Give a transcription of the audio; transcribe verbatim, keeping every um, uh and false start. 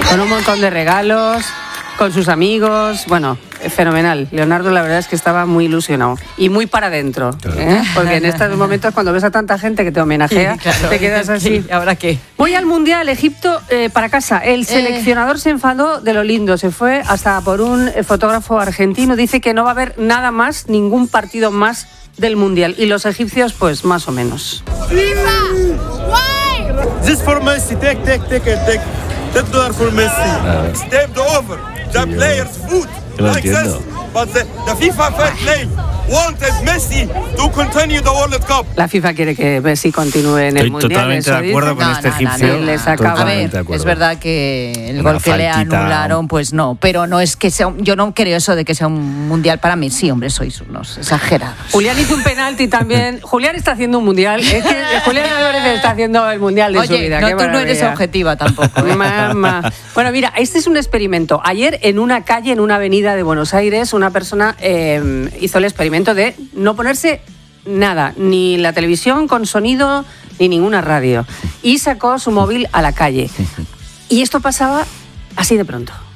Con un montón de regalos, con sus amigos, bueno, fenomenal. Leonardo la verdad es que estaba muy ilusionado y muy para adentro, ¿eh? Porque en estos momentos cuando ves a tanta gente que te homenajea, sí, claro, te quedas así. ¿Y ahora qué? Voy al Mundial, Egipto, eh, para casa. El seleccionador eh. se enfadó de lo lindo, se fue hasta por un fotógrafo argentino, dice que no va a haber nada más, ningún partido más del Mundial. Y los egipcios, pues más o menos. FIFA, why? This for Messi, take, take, take, take. ten dollars for Messi. Step over. The players food. Like this. But the, the FIFA fair play wanted Messi to continue the World Cup. La FIFA quiere que Messi continúe en el Estoy Mundial. totalmente de acuerdo con no, este no, egipcio. no, no, no. Les acaba. A ver, es verdad que el Una gol que le faltita. anularon, pues no, pero no es que sea, un, yo no creo eso de que sea un mundial para mí. Sí, hombre, sois unos exagerados. Julián hizo un penalti también. Julián está haciendo un mundial. Es que Julián Álvarez está haciendo el mundial de Oye, su vida. no, Qué tú no maravilla. eres objetiva tampoco. ¿eh? Mamá. Bueno, mira, este es un experimento. Ayer en una calle, en una avenida de Buenos Aires, una persona eh, hizo el experimento de no ponerse nada, ni la televisión con sonido, ni ninguna radio. Y sacó su móvil a la calle. Y esto pasaba así de pronto.